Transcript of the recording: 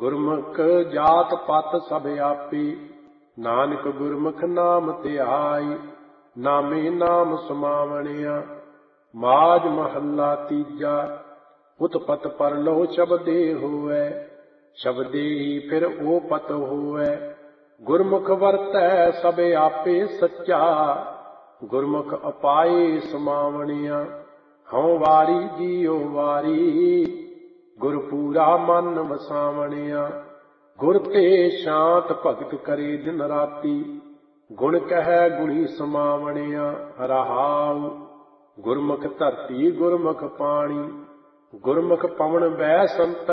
ਗੁਰਮੁਖ ਜਾਤ ਪਤ ਸਭ ਆਪੇ, ਨਾਨਕ ਗੁਰਮੁਖ ਨਾਮ ਧਿਆਈ। ਨਾਮੇ ਨਾਮ ਸਮਾਵਣਿਆ, ਮਾਝ ਮਹੱਲਾ ਤੀਜਾ। ਉਤਪਤ ਪਰਲੋ ਸ਼ਬਦੇ ਹੋਵੈ, ਸ਼ਬਦੇ ਹੀ ਫਿਰ ਉਹ ਪਤ ਹੋਵੈ। ਗੁਰਮੁਖ ਵਰਤੈ ਸਭ ਆਪੇ ਸੱਚਾ, ਗੁਰਮੁਖ ਅਪਾਏ ਸਮਾਵਣਿਆ। ਹਉ ਵਾਰੀ ਜੀਉ ਵਾਰੀ, ਗੁਰ ਪੂਰਾ ਮਨ ਵਸਾਵਣਿਆ। ਗੁਰ ਤੇ ਸ਼ਾਂਤ ਭਗਤ ਕਰੇ ਦਿਨ ਰਾਤੀ, ਗੁਣ ਕਹੈ ਗੁਣੀ ਸਮਾਵਣਿਆ। ਰਹਾਉ ਗੁਰਮੁਖ ਧਰਤੀ ਗੁਰਮੁਖ ਪਾਣੀ, ਗੁਰਮੁਖ ਪਵਨ ਬਹਿ ਸੰਤ